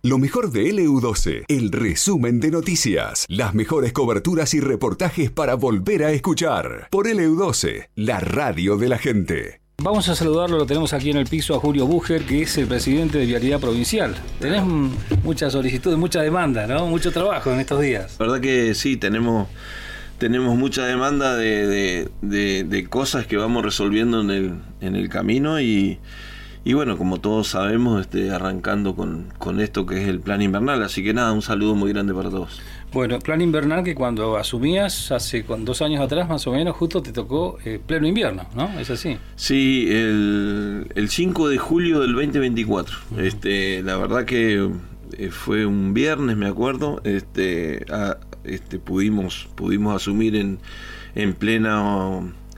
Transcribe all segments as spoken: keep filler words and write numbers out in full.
Lo mejor de L U doce, el resumen de noticias, las mejores coberturas y reportajes para volver a escuchar. Por L U doce, la radio de la gente. Vamos a saludarlo, lo tenemos aquí en el piso a Julio Bucher, que es el presidente de Vialidad Provincial. Tenés muchas solicitudes, mucha demanda, ¿no? Mucho trabajo en estos días. La verdad que sí, tenemos, tenemos mucha demanda de, de, de, de cosas que vamos resolviendo en el, en el camino y... Y bueno, como todos sabemos, este, arrancando con, con esto que es el plan invernal, así que nada, un saludo muy grande para todos. Bueno, plan invernal que cuando asumías, hace con dos años atrás más o menos, justo te tocó eh, pleno invierno, ¿no? ¿Es así? Sí, el, el cinco de julio del veinte veinticuatro. Uh-huh. Este, la verdad que eh, fue un viernes, me acuerdo, este, a, este, pudimos, pudimos asumir en, en plena,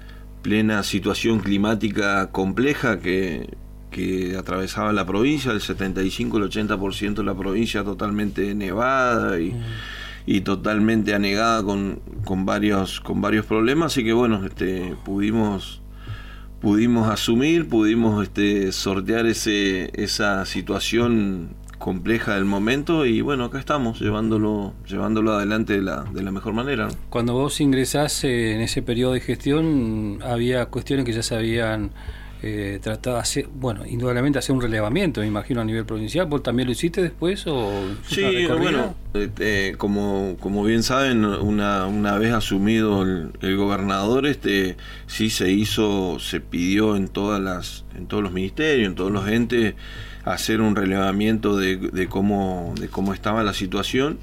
plena situación climática compleja que... que atravesaba la provincia, el setenta y cinco, el ochenta por ciento de la provincia totalmente nevada y, mm. y totalmente anegada con, con varios con varios problemas, así que bueno, este pudimos pudimos asumir, pudimos este sortear ese esa situación compleja del momento y bueno, acá estamos llevándolo llevándolo adelante de la de la mejor manera, ¿no? Cuando vos ingresás eh, en ese periodo de gestión, había cuestiones que ya se habían Eh, trataba de hacer, bueno, indudablemente hacer un relevamiento, me imagino, a nivel provincial. ¿Vos también lo hiciste después? O sí, bueno, eh, eh, como, como bien saben, una, una vez asumido el, el gobernador, este sí se hizo, se pidió en todas las, en todos los ministerios, en todos los entes, hacer un relevamiento de, de cómo, de cómo estaba la situación.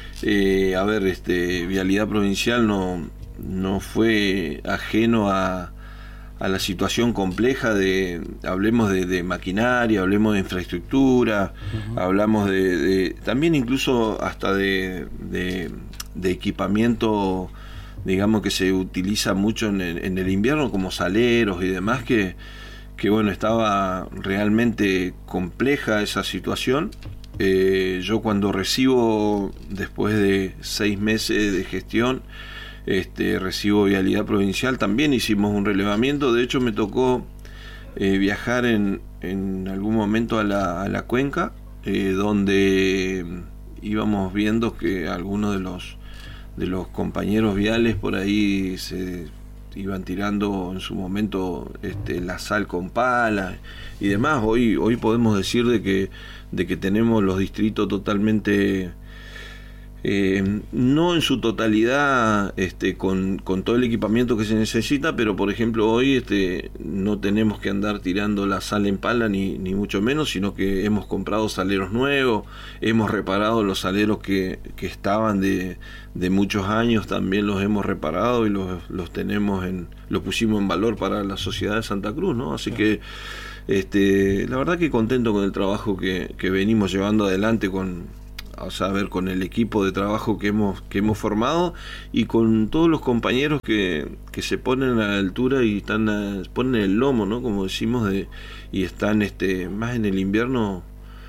Eh, a ver, este Vialidad Provincial no, no fue ajeno a a la situación compleja de, hablemos de, de maquinaria, hablemos de infraestructura, uh-huh. hablamos de, de, también incluso hasta de, de, de equipamiento, digamos, que se utiliza mucho en el, en el invierno, como saleros y demás, que, que bueno, estaba realmente compleja esa situación. Eh, yo cuando recibo, después de seis meses de gestión, Este, recibo Vialidad Provincial, también hicimos un relevamiento. De hecho me tocó eh, viajar en, en algún momento a la, a la cuenca, eh, donde íbamos viendo que algunos de los de los compañeros viales por ahí se iban tirando en su momento este, la sal con pala y demás. Hoy, hoy podemos decir de que, de que tenemos los distritos totalmente Eh, no en su totalidad este, con, con todo el equipamiento que se necesita, pero por ejemplo hoy este, no tenemos que andar tirando la sal en pala ni, ni mucho menos, sino que hemos comprado saleros nuevos, hemos reparado los saleros que, que estaban de, de muchos años, también los hemos reparado y los, los tenemos en, los pusimos en valor para la sociedad de Santa Cruz, ¿no? Así que este, la verdad que contento con el trabajo que, que venimos llevando adelante con o sea, a ver, con el equipo de trabajo que hemos que hemos formado y con todos los compañeros que, que se ponen a la altura y están a, ponen el lomo, ¿no? Como decimos, de y están este más en el invierno,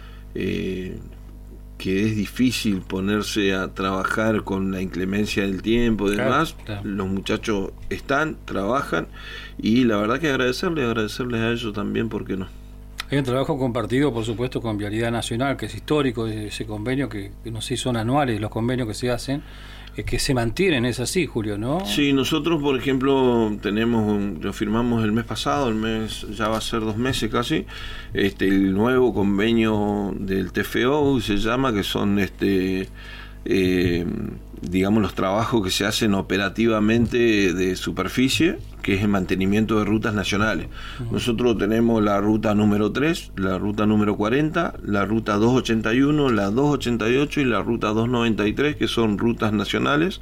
eh, que es difícil ponerse a trabajar con la inclemencia del tiempo y demás. Claro, claro. Los muchachos están, trabajan y la verdad que agradecerles, agradecerles a ellos también, ¿por qué no? Hay un trabajo compartido, por supuesto, con Vialidad Nacional, que es histórico, ese convenio, que, que no sé si son anuales los convenios que se hacen, eh, que se mantienen, es así, Julio, ¿no? Sí, nosotros, por ejemplo, tenemos un, lo firmamos el mes pasado, el mes ya va a ser dos meses casi, este el nuevo convenio del T F O, se llama, que son este eh, digamos los trabajos que se hacen operativamente de superficie, que es el mantenimiento de rutas nacionales. Uh-huh. Nosotros tenemos la ruta número tres, la ruta número cuarenta, la ruta doscientos ochenta y uno, la doscientos ochenta y ocho y la ruta doscientos noventa y tres, que son rutas nacionales,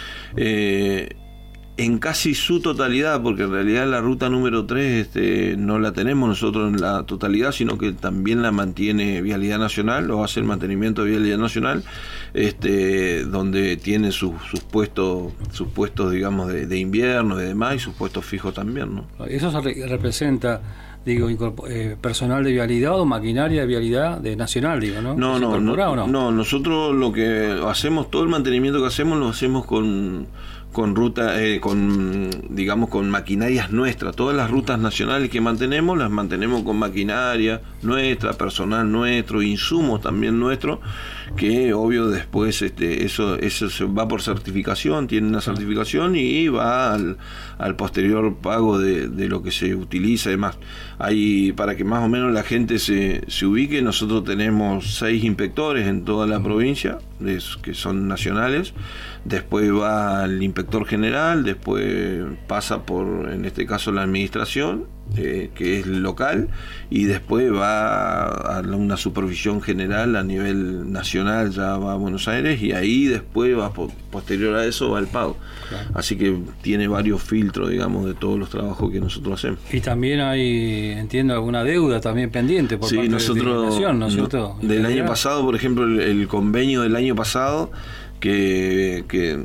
eh, en casi su totalidad, porque en realidad la ruta número tres este, no la tenemos nosotros en la totalidad, sino que también la mantiene Vialidad Nacional, lo hace el mantenimiento de Vialidad Nacional, este, donde tiene sus, sus puestos, sus puestos digamos de, de invierno y demás, y sus puestos fijos también, ¿no? Eso se re- representa, digo, eh, personal de vialidad o maquinaria de vialidad de nacional, digo, ¿no? No, no, no, no, no, nosotros lo que hacemos, todo el mantenimiento que hacemos lo hacemos con con ruta, eh, con digamos con maquinarias nuestras. Todas las rutas nacionales que mantenemos las mantenemos con maquinaria nuestra, personal nuestro, insumos también nuestros, que obvio después este eso eso se va por certificación, tiene una certificación y va al, al posterior pago de, de lo que se utiliza y demás. Hay, para que más o menos la gente se, se ubique, nosotros tenemos seis inspectores en toda la provincia, es, que son nacionales. Después va el inspector general, después pasa por, en este caso, la administración, eh, que es local, y después va a una supervisión general a nivel nacional, ya va a Buenos Aires, y ahí después va, posterior a eso, va el pago. Claro. Así que tiene varios filtros, digamos, de todos los trabajos que nosotros hacemos. Y también hay, entiendo, alguna deuda también pendiente por sí, parte nosotros, de la Nación, ¿no es cierto? No, del año pasado, por ejemplo, el, el convenio del año pasado, que, que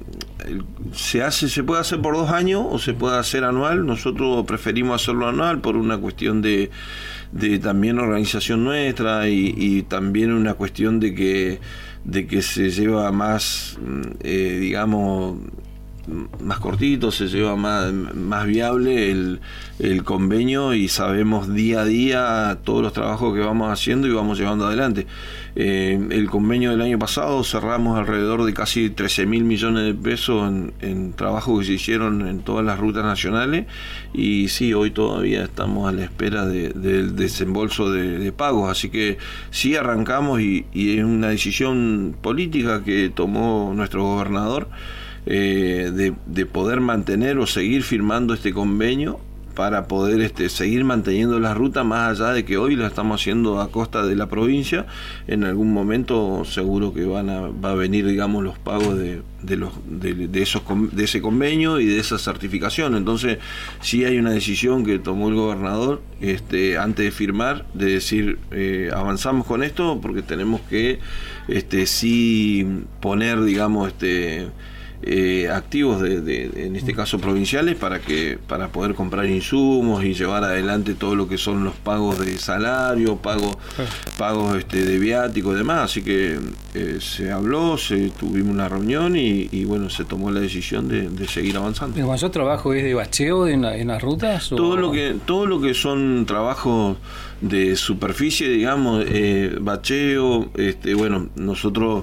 se hace, se puede hacer por dos años o se puede hacer anual. Nosotros preferimos hacerlo anual por una cuestión de, de también organización nuestra y, y también una cuestión de que de que se lleva más, eh, digamos, más cortito, se lleva más, más viable el, el convenio y sabemos día a día todos los trabajos que vamos haciendo y vamos llevando adelante. Eh, el convenio del año pasado cerramos alrededor de casi trece mil millones de pesos en, en trabajos que se hicieron en todas las rutas nacionales y sí, hoy todavía estamos a la espera de, del desembolso de, de pagos, así que sí arrancamos y, y es una decisión política que tomó nuestro gobernador, Eh, de, de poder mantener o seguir firmando este convenio para poder este, seguir manteniendo la ruta, más allá de que hoy la estamos haciendo a costa de la provincia. En algún momento seguro que van a, va a venir, digamos, los pagos de, de, los, de, de, esos, de ese convenio y de esa certificación. Entonces sí hay una decisión que tomó el gobernador este, antes de firmar, de decir eh, avanzamos con esto porque tenemos que este, sí poner, digamos, este Eh, activos de, de, en este caso provinciales para que para poder comprar insumos y llevar adelante todo lo que son los pagos de salario, pagos pagos este de viático y demás. Así que eh, se habló, se tuvimos una reunión y, y bueno, se tomó la decisión de, de seguir avanzando. ¿El mayor trabajo es de bacheo en, la, en las rutas? ¿O? Todo lo que todo lo que son trabajos de superficie, digamos, eh, bacheo, este bueno, nosotros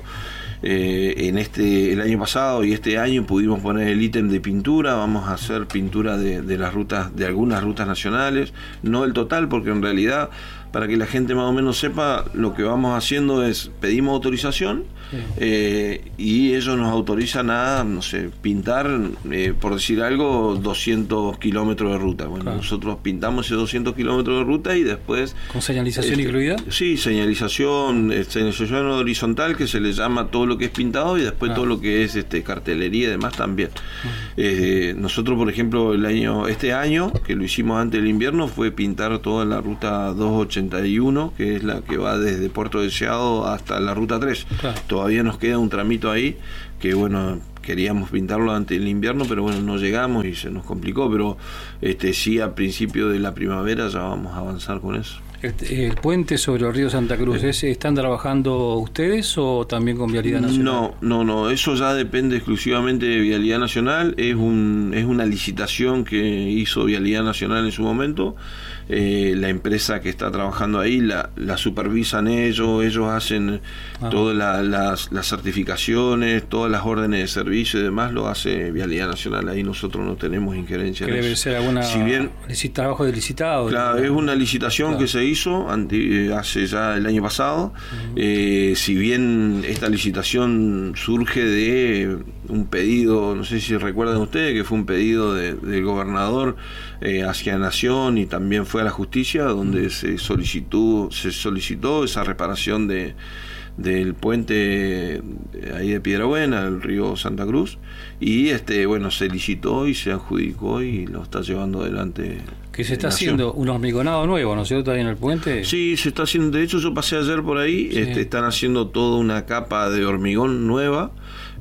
Eh, en este el año pasado y este año pudimos poner el ítem de pintura. Vamos a hacer pintura de, de las rutas, de algunas rutas nacionales, no el total, porque en realidad, para que la gente más o menos sepa, lo que vamos haciendo es pedimos autorización, sí. eh, y ellos nos autorizan a, no sé, pintar, eh, por decir algo, doscientos kilómetros de ruta. Bueno, claro. Nosotros pintamos esos doscientos kilómetros de ruta y después... ¿Con señalización este, incluida? Sí, señalización, eh, señalización horizontal, que se le llama todo lo que es pintado, y después claro. todo lo que es este cartelería y demás también. Uh-huh. eh, nosotros, por ejemplo, el año este año, que lo hicimos antes del invierno, fue pintar toda la ruta doscientos ochenta y uno, que es la que va desde Puerto Deseado hasta la ruta tres. Claro. Todavía nos queda un tramito ahí, que bueno, queríamos pintarlo antes del invierno, pero bueno, no llegamos y se nos complicó, pero este sí, a principio de la primavera ya vamos a avanzar con eso. El, el puente sobre el río Santa Cruz, ¿ese están trabajando ustedes o también con Vialidad Nacional? No, no, no, eso ya depende exclusivamente de Vialidad Nacional. Es un es una licitación que hizo Vialidad Nacional en su momento. Eh, la empresa que está trabajando ahí la, la supervisan ellos, ellos hacen ah. todas la, las, las certificaciones, todas las órdenes de servicio y demás, lo hace Vialidad Nacional. Ahí nosotros no tenemos injerencia en eso. Debe ser alguna si bien, trabajo de licitado. Claro, de... es una licitación claro. que se hizo ante, hace ya el año pasado. Uh-huh. eh, si bien esta licitación surge de un pedido, no sé si recuerdan ustedes, que fue un pedido de, del gobernador eh, hacia Nación, y también fue a la justicia, donde uh-huh. se solicitó se solicitó esa reparación de del puente ahí de Piedrabuena, el río Santa Cruz, y este bueno se licitó y se adjudicó y lo está llevando adelante. Que se está haciendo un hormigonado nuevo, ¿no es cierto?, ahí en el puente. Sí, se está haciendo, de hecho yo pasé ayer por ahí, sí. este, están haciendo toda una capa de hormigón nueva,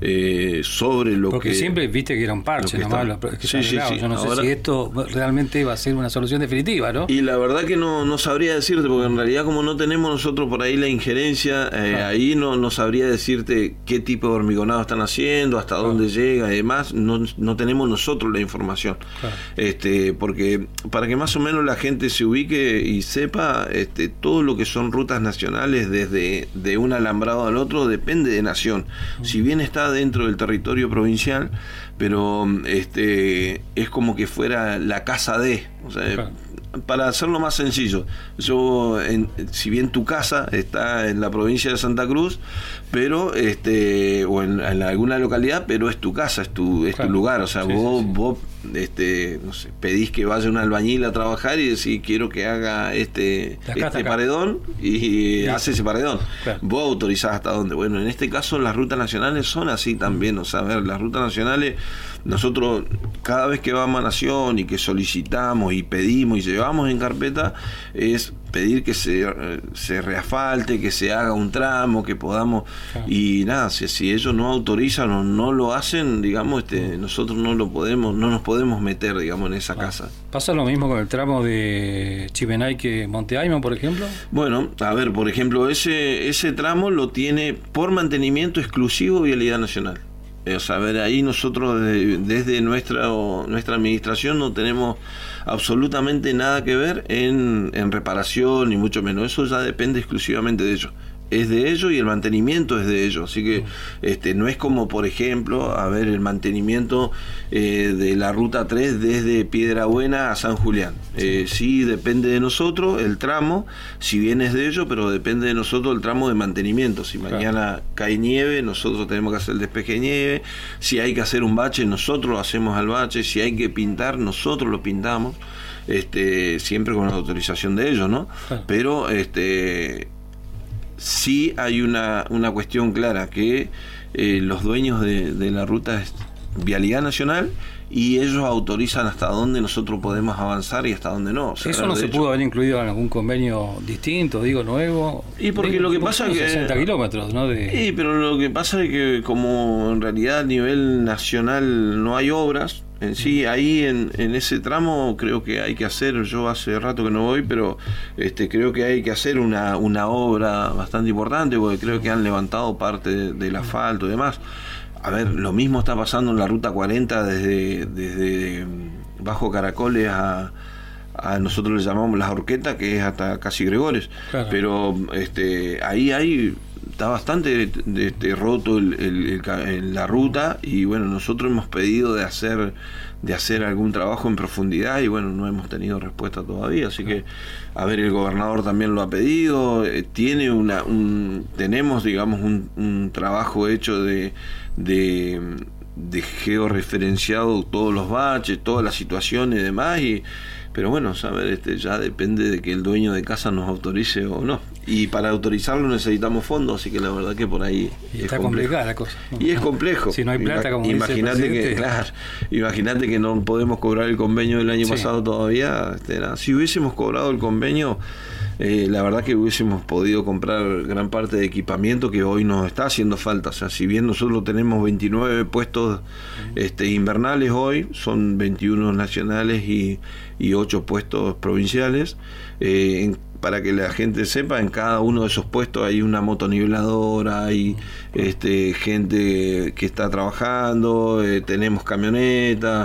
eh, sobre lo Porque que... Porque siempre viste que era un parche nomás, lo que sí, sí, sí. Yo no Ahora, sé si esto realmente va a ser una solución definitiva, ¿no? Y la verdad que no, no sabría decirte, porque en realidad como no tenemos nosotros por ahí la injerencia, eh, ah. ahí no, no sabría decirte qué tipo de hormigonado están haciendo, hasta ah. dónde llega y demás, no, no tenemos nosotros la información. Ah. Este, porque para que más o menos la gente se ubique y sepa, este, todo lo que son rutas nacionales desde de un alambrado al otro depende de nación. Ah. Si bien está dentro del territorio provincial, pero este es como que fuera la casa de, o sea, okay. Para hacerlo más sencillo, yo en, si bien tu casa está en la provincia de Santa Cruz, pero este o en, en alguna localidad, pero es tu casa, es tu es claro. tu lugar, o sea, sí, vos sí, sí. vos este no sé, pedís que vaya un albañil a trabajar y decís quiero que haga este acá, este paredón y sí. hace ese paredón. Claro. Vos autorizás hasta dónde. Bueno, en este caso las rutas nacionales son así también, o sea, a ver, las rutas nacionales nosotros cada vez que vamos a Nación y que solicitamos y pedimos y llevamos en carpeta es pedir que se, se reasfalte, que se haga un tramo, que podamos claro. y nada, si, si ellos no autorizan o no lo hacen, digamos, este, nosotros no lo podemos, no nos podemos meter, digamos, en esa claro. casa. ¿Pasa lo mismo con el tramo de Chivenay Monte Ayma, por ejemplo? Bueno, a ver, por ejemplo, ese, ese tramo lo tiene por mantenimiento exclusivo Vialidad Nacional. O sea, a ver, ahí nosotros de, desde nuestra o, nuestra administración no tenemos absolutamente nada que ver en, en reparación, ni mucho menos. Eso ya depende exclusivamente de ellos. Es de ellos y el mantenimiento es de ellos. Así que este no es como, por ejemplo, a ver, el mantenimiento eh, de la ruta tres desde Piedrabuena a San Julián. Eh, sí, depende de nosotros el tramo, si bien es de ellos, pero depende de nosotros el tramo de mantenimiento. Si mañana claro. cae nieve, nosotros tenemos que hacer el despeje de nieve. Si hay que hacer un bache, nosotros hacemos el bache. Si hay que pintar, nosotros lo pintamos. Este, siempre con la autorización de ellos, ¿no? Claro. Pero este sí hay una, una cuestión clara, que eh, los dueños de, de la ruta es Vialidad Nacional y ellos autorizan hasta dónde nosotros podemos avanzar y hasta dónde no. O sea, ¿eso no se hecho, pudo haber incluido en algún convenio distinto, digo, nuevo? Y porque digo, lo que pasa es que... sesenta kilómetros, ¿no? De... Sí, pero lo que pasa es que como en realidad a nivel nacional no hay obras, en sí, ahí en, en ese tramo creo que hay que hacer, yo hace rato que no voy, pero este creo que hay que hacer una, una obra bastante importante, porque creo que han levantado parte de, del asfalto y demás. A ver, lo mismo está pasando en la ruta cuarenta desde, desde Bajo Caracoles a, a nosotros le llamamos Las Horquetas, que es hasta casi Gregores. Claro. Pero este ahí hay... está bastante de, de roto el, el, el, la ruta y bueno, nosotros hemos pedido de hacer de hacer algún trabajo en profundidad y bueno, no hemos tenido respuesta todavía, así que a ver, el gobernador también lo ha pedido, eh, tiene una un, tenemos digamos un, un trabajo hecho de de de georreferenciado todos los baches, todas las situaciones y demás, y pero bueno, saber este ya depende de que el dueño de casa nos autorice o no. Y para autorizarlo necesitamos fondos, así que la verdad que por ahí y es está complicada la cosa. Y es complejo. Si no hay plata, como imagínate que, claro, imagínate que no podemos cobrar el convenio del año sí. pasado todavía. Este, era, si hubiésemos cobrado el convenio, eh, la verdad que hubiésemos podido comprar gran parte de equipamiento que hoy nos está haciendo falta. O sea, si bien nosotros tenemos veintinueve puestos este, invernales hoy, son veintiuno nacionales y, y ocho puestos provinciales. Eh, en, para que la gente sepa, en cada uno de esos puestos hay una motonibladora, hay este, gente que está trabajando, eh, tenemos camionetas,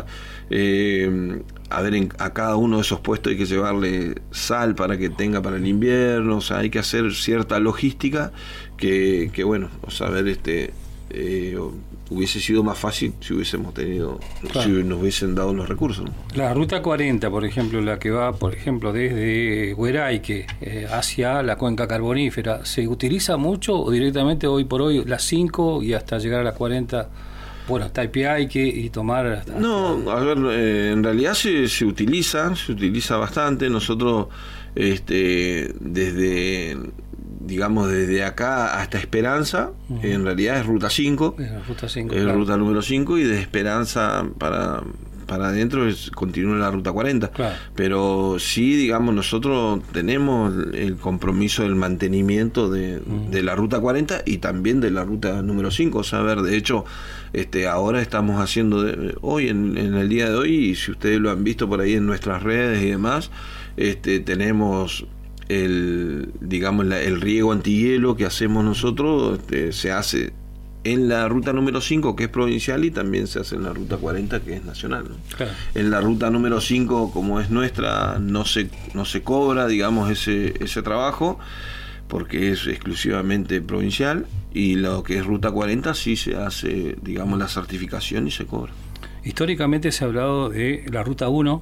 eh, a ver, en, a cada uno de esos puestos hay que llevarle sal para que tenga para el invierno, o sea, hay que hacer cierta logística que, que bueno, o sea, a ver, este... Eh, hubiese sido más fácil si hubiésemos tenido, claro. si nos hubiesen dado los recursos, ¿no? La ruta cuarenta, por ejemplo, la que va, por ejemplo, desde Hueraique eh, hacia la cuenca carbonífera, ¿se utiliza mucho o directamente hoy por hoy las cinco y hasta llegar a las cuarenta? Bueno, hasta Ipiaique y tomar... Hasta, no, a ver, eh, en realidad se, se utiliza, se utiliza bastante. Nosotros, este, desde... digamos desde acá hasta Esperanza, uh-huh. en realidad es ruta cinco, es ruta cinco, es claro. ruta número cinco, y de Esperanza para para adentro es, continúa la ruta cuarenta. Claro. Pero sí, digamos, nosotros tenemos el compromiso del mantenimiento de, mm. de la ruta cuarenta y también de la ruta número cinco. O sea, a ver, de hecho, este, ahora estamos haciendo, de, hoy, en, en el día de hoy, y si ustedes lo han visto por ahí en nuestras redes y demás, este, tenemos el, digamos, la, el riego antihielo que hacemos nosotros, este, se hace en la ruta número cinco, que es provincial, y también se hace en la ruta cuarenta, que es nacional, ¿no? Claro. En la ruta número cinco, como es nuestra, no se, no se cobra, digamos, ese, ese trabajo, porque es exclusivamente provincial, y lo que es ruta cuarenta sí se hace, digamos, la certificación y se cobra. Históricamente se ha hablado de la ruta uno,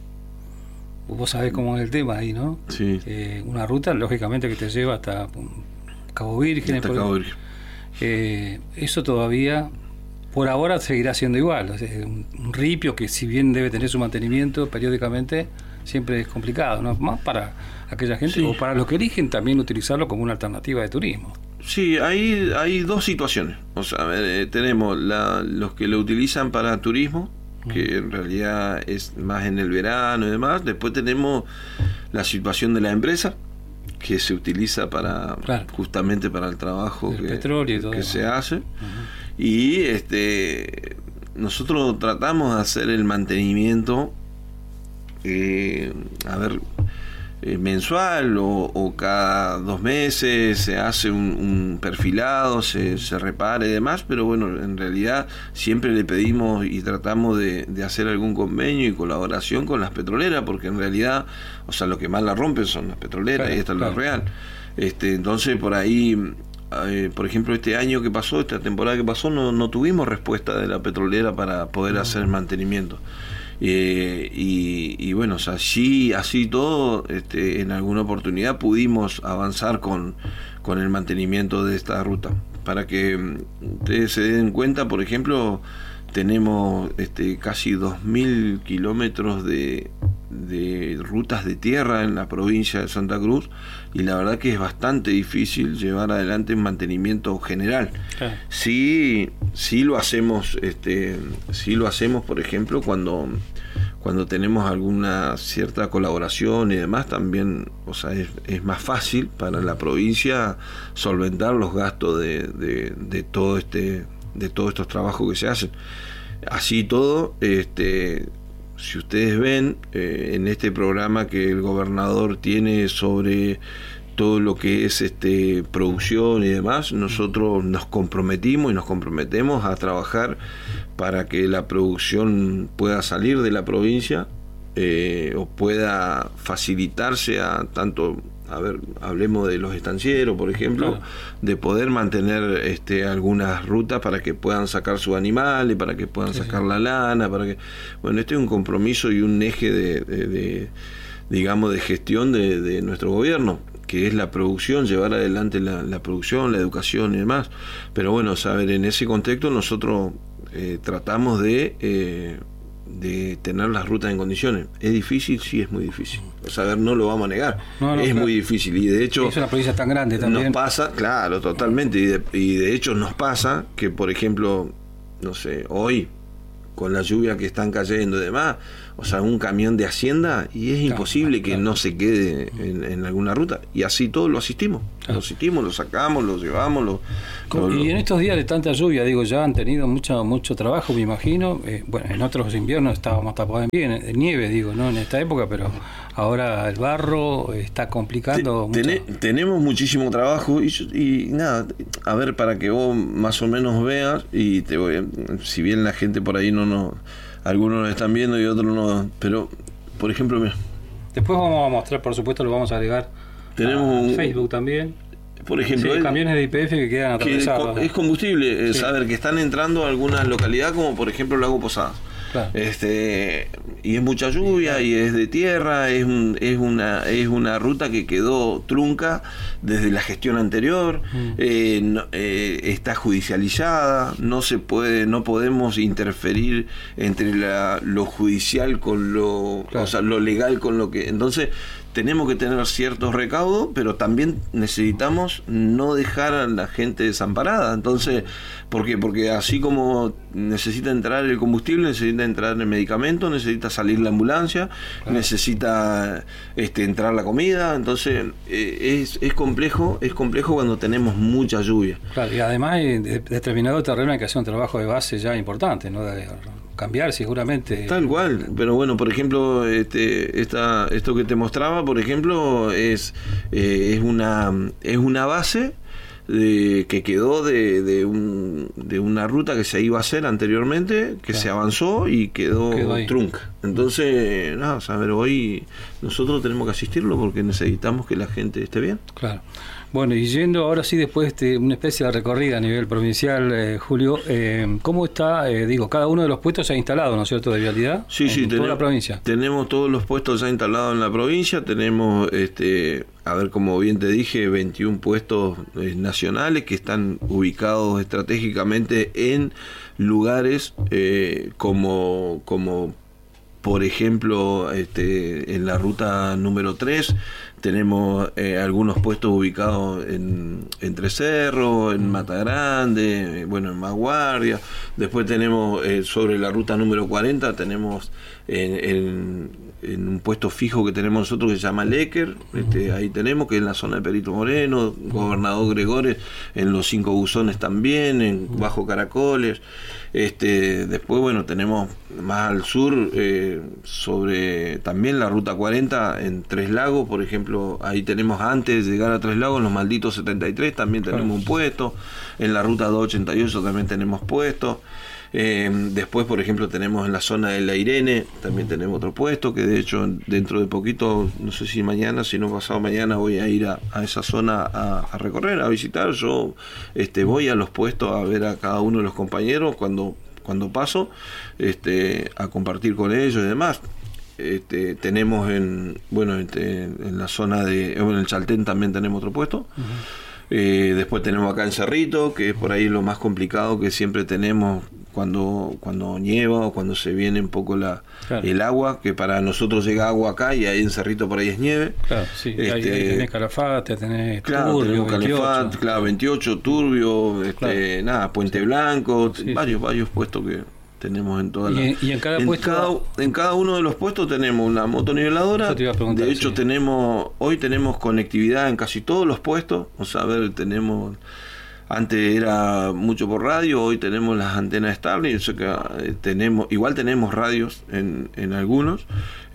vos sabés cómo es el tema ahí, ¿no? Sí. Eh, una ruta, lógicamente, que te lleva hasta Cabo Virgen. Hasta Cabo Virgen. Eh, eso todavía, por ahora, seguirá siendo igual. O sea, un, un ripio que, si bien debe tener su mantenimiento periódicamente, siempre es complicado, ¿no? Más para aquella gente, sí, o para los que eligen también utilizarlo como una alternativa de turismo. Sí, hay, hay dos situaciones. O sea, eh, tenemos la, los que lo utilizan para turismo, que en realidad es más en el verano y demás. Después tenemos la situación de la empresa, que se utiliza para, claro, justamente para el trabajo el que, petróleo y todo que se hace. Uh-huh. Y este nosotros tratamos de hacer el mantenimiento eh, a ver eh, mensual o, o cada dos meses se hace un, un perfilado, se, se repara y demás, pero bueno, en realidad siempre le pedimos y tratamos de, de hacer algún convenio y colaboración con las petroleras, porque en realidad, o sea, lo que más la rompen son las petroleras, claro, y esta es, claro, la real. Este, entonces por ahí, eh, por ejemplo, este año que pasó, esta temporada que pasó, no, no tuvimos respuesta de la petrolera para poder uh-huh. hacer el mantenimiento. Eh, y, y bueno, o sea, sí, así todo, este, en alguna oportunidad pudimos avanzar con, con el mantenimiento de esta ruta. Para que ustedes se den cuenta, por ejemplo, tenemos este, casi dos mil kilómetros de, de rutas de tierra en la provincia de Santa Cruz, y la verdad que es bastante difícil llevar adelante un mantenimiento general. Claro. Sí, sí lo hacemos, este, sí lo hacemos, por ejemplo, cuando cuando tenemos alguna cierta colaboración y demás, también, o sea, es, es más fácil para la provincia solventar los gastos de, de, de todo este, de todos estos trabajos que se hacen. Así todo, este, si ustedes ven eh, en este programa que el gobernador tiene sobre todo lo que es este producción y demás, nosotros nos comprometimos y nos comprometemos a trabajar para que la producción pueda salir de la provincia eh, o pueda facilitarse a tanto, a ver, hablemos de los estancieros, por ejemplo, claro, de poder mantener este algunas rutas para que puedan sacar sus animales, para que puedan sí, sacar sí. la lana, para que, bueno, este es un compromiso y un eje de, de, de digamos, de gestión de, de nuestro gobierno, que es la producción, llevar adelante la, la producción, la educación y demás. Pero bueno, saber, en ese contexto nosotros eh, tratamos de eh, de tener las rutas en condiciones. ¿Es difícil? Sí, es muy difícil. O sea, a ver, no lo vamos a negar. No, no, es claro, muy difícil. Y de hecho... Es una provincia tan grande también. Nos pasa, claro, totalmente. Y de, y de hecho nos pasa que, por ejemplo, no sé, hoy, con la lluvia que están cayendo y demás, o sea, un camión de hacienda, y es claro, imposible claro, que claro. no se quede en, en alguna ruta. Y así todo lo asistimos. Claro. Lo asistimos, lo sacamos, lo llevamos. Lo, lo, y en estos días de tanta lluvia, digo, ya han tenido mucho mucho trabajo, me imagino. Eh, bueno, en otros inviernos estábamos tapados en bien, en nieve, digo, no en esta época, pero ahora el barro está complicando. Te, ten, tenemos muchísimo trabajo y, y nada, a ver, para que vos más o menos veas, y te voy a, si bien la gente por ahí no nos... Algunos nos están viendo y otros no, pero por ejemplo, mira. Después vamos a mostrar, por supuesto, lo vamos a agregar. Tenemos a un, Facebook también. Por ejemplo, sí, el, camiones de Y P F que quedan atravesados. Es combustible, sí. Saber que están entrando a algunas localidades, como por ejemplo Lago Posadas. Claro. Este, y es mucha lluvia, sí, claro, y es de tierra, es un, es una es una ruta que quedó trunca desde la gestión anterior, mm. eh, no, eh, está judicializada, no se puede, no podemos interferir entre la, lo judicial con lo, claro, o sea, lo legal con lo que, entonces tenemos que tener ciertos recaudos, pero también necesitamos no dejar a la gente desamparada. Entonces, ¿por qué? Porque así como necesita entrar el combustible, necesita entrar el medicamento, necesita salir la ambulancia, claro. necesita este, entrar la comida. Entonces, eh, es, es complejo, es complejo cuando tenemos mucha lluvia. Claro, y además en determinado terreno hay que hacer un trabajo de base ya importante, ¿no? De cambiar seguramente. Tal cual, pero bueno, por ejemplo, este, esta, esto que te mostraba, por ejemplo, es, eh, es una es una base de, que quedó de, de, un, de una ruta que se iba a hacer anteriormente, que claro. se avanzó y quedó, quedó trunca. Entonces, nada, a ver, hoy nosotros tenemos que asistirlo porque necesitamos que la gente esté bien. Claro. Bueno, y yendo ahora sí después de este, una especie de recorrida a nivel provincial, eh, Julio, eh, ¿cómo está, eh, digo, cada uno de los puestos se ha instalado, ¿no es cierto?, de vialidad? Sí, en sí, toda tenemos, la provincia. Tenemos todos los puestos ya instalados en la provincia, tenemos, este, a ver, como bien te dije, veintiún puestos eh, nacionales que están ubicados estratégicamente en lugares eh, como, como por ejemplo, este, en la ruta número tres, tenemos eh, algunos puestos ubicados en Entre Cerros, en Mata Grande, bueno, en Maguardia. Después tenemos eh, sobre la ruta número cuarenta, tenemos en, en, en un puesto fijo que tenemos nosotros que se llama Lecker, este, ahí tenemos, que es en la zona de Perito Moreno, Gobernador Gregores, en los cinco buzones también, en Bajo Caracoles. Este, después, bueno, tenemos más al sur, eh, sobre también la ruta cuarenta en Tres Lagos, por ejemplo, ahí tenemos antes de llegar a Tres Lagos, los malditos setenta y tres, también tenemos un puesto. En la ruta doscientos ochenta y ocho también tenemos puestos. Eh, después, por ejemplo, tenemos en la zona de La Irene, también tenemos otro puesto, que de hecho dentro de poquito, no sé si mañana, si no pasado mañana, voy a ir a, a esa zona a, a recorrer, a visitar. Yo este, voy a los puestos a ver a cada uno de los compañeros cuando, cuando paso, este, a compartir con ellos y demás. Este, tenemos en, bueno, este, en la zona de, en el Chaltén también tenemos otro puesto. Uh-huh. Eh, después tenemos acá en Cerrito, que es por ahí lo más complicado que siempre tenemos cuando cuando nieva o cuando se viene un poco la claro. el agua, que para nosotros llega agua acá y ahí en Cerrito por ahí es nieve. Claro, sí, este, ahí, ahí tenés Calafate, tenés claro, Turbio, Calafate, claro, veintiocho, Turbio, este, claro. nada, Puente sí. Blanco, sí, varios, sí. varios puestos que tenemos en toda la... Y en, y en cada en puesto... Cada, en cada uno de los puestos tenemos una motoniveladora. De hecho, sí. tenemos hoy tenemos conectividad en casi todos los puestos. O sea, a ver, tenemos... Antes era mucho por radio, hoy tenemos las antenas Starlink, o sea que eh, tenemos, igual tenemos radios en, en algunos,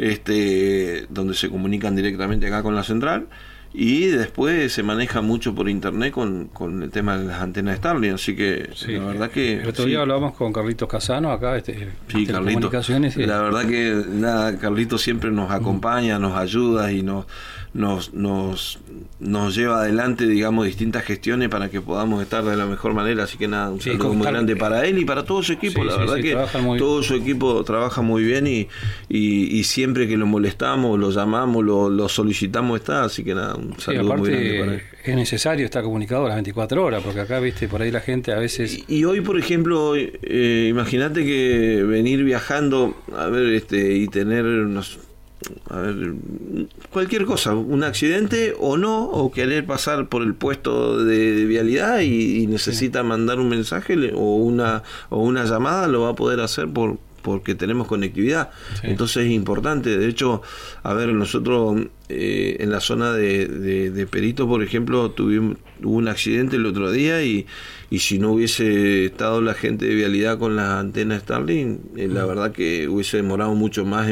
este, donde se comunican directamente acá con la central. Y después se maneja mucho por internet con, con el tema de las antenas Starlink, así que sí, la verdad que... El otro día sí. hablábamos con Carlitos Casano acá, este, sí, Carlitos, y... la verdad que nada, Carlitos siempre nos acompaña, nos ayuda y nos, nos, nos, nos lleva adelante, digamos, distintas gestiones para que podamos estar de la mejor manera, así que nada, un sí, saludo muy Car... grande para él y para todo su equipo, sí, la sí, verdad sí, que todo su equipo trabaja muy bien y, y, y siempre que lo molestamos, lo llamamos, lo, lo solicitamos está, así que nada, un saludo sí, aparte, muy grande para él. Es necesario estar comunicado a las veinticuatro horas, porque acá, viste, por ahí la gente a veces... Y, y hoy, por ejemplo, eh, imagínate que venir viajando, a ver, este, y tener unos... A ver, cualquier cosa, un accidente o no, o querer pasar por el puesto de, de vialidad y, y necesita sí. mandar un mensaje o una o una llamada, lo va a poder hacer por porque tenemos conectividad. Sí. Entonces es importante. De hecho, a ver, nosotros eh, en la zona de, de, de Perito, por ejemplo, tuvimos hubo un accidente el otro día y, y si no hubiese estado la gente de vialidad con las antenas Starlink, eh, la verdad que hubiese demorado mucho más